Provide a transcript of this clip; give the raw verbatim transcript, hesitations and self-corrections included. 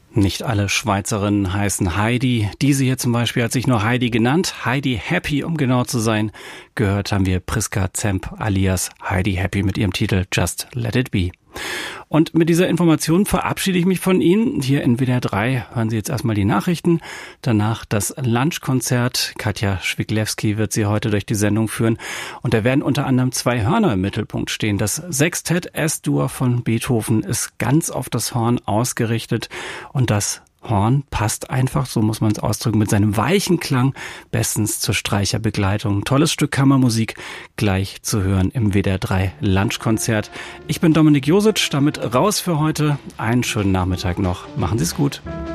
Nicht alle Schweizerinnen heißen Heidi. Diese hier zum Beispiel hat sich nur Heidi genannt. Heidi Happy, um genau zu sein. Gehört haben wir Priska Zemp alias Heidi Happy mit ihrem Titel Just Let It Be. Und mit dieser Information verabschiede ich mich von Ihnen. Hier in W D R drei hören Sie jetzt erstmal die Nachrichten. Danach das Lunchkonzert. Katja Schwiglewski wird Sie heute durch die Sendung führen. Und da werden unter anderem zwei Hörner im Mittelpunkt stehen. Das Sextett S-Dur von Beethoven ist ganz auf das Horn ausgerichtet. Und das Horn passt einfach, so muss man es ausdrücken, mit seinem weichen Klang bestens zur Streicherbegleitung. Tolles Stück Kammermusik, gleich zu hören im W D R drei Lunchkonzert. Ich bin Dominik Josic, damit raus für heute. Einen schönen Nachmittag noch. Machen Sie es gut.